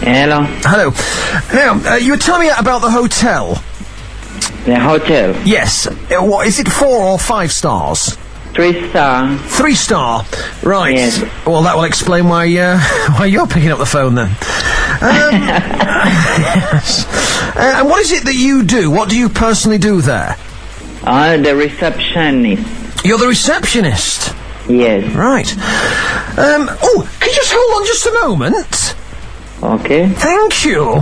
Hello. Hello. Now, you were telling me about the hotel. The hotel. Yes. What, is it 4 or 5 stars? 3 star. 3 star. Right. Yes. Well, that will explain why you're picking up the phone then. Yes. And what is it that you do? What do you personally do there? The receptionist. You're the receptionist? Yes. Right. Can you just hold on just a moment? Okay. Thank you.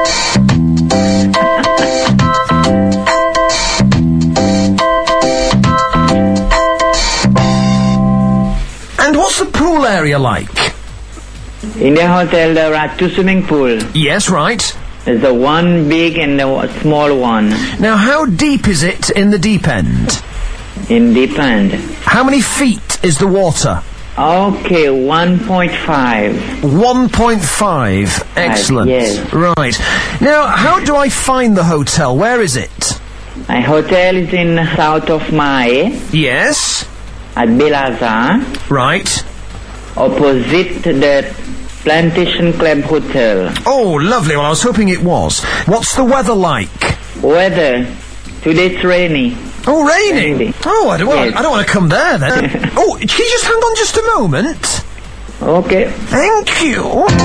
And what's the pool area like? In the hotel there are 2 swimming pools. Yes, right. There's the one big and the small one. Now, how deep is it in the deep end? In deep end. How many feet is the water? Okay, 1.5. 1.5. Excellent. Yes. Right. Now, how do I find the hotel? Where is it? My hotel is in south of Mae, Yes. at Belaza, Right. opposite the Plantation Club Hotel. Oh, lovely. Well, I was hoping it was. What's the weather like? Weather, today it's rainy. Oh, raining. Rainy. Oh, I don't Yes. want to come there then. Oh, can you just hang on just a moment? Okay. Thank you.